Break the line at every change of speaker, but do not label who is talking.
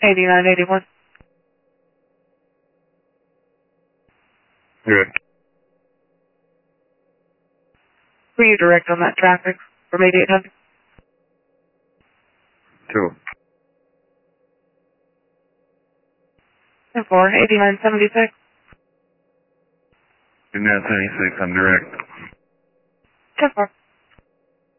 8981.
Good.
Were you direct on that traffic from 8800?
2.
10-4, 8976.
8976, I'm direct.
10-4.